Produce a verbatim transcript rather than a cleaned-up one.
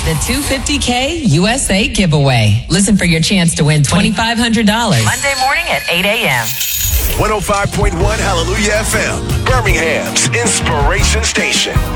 The two hundred fifty K U S A giveaway. Listen for your chance to win twenty-five hundred dollars. Monday morning at eight a.m. one oh five point one Hallelujah F M, Birmingham's Inspiration Station.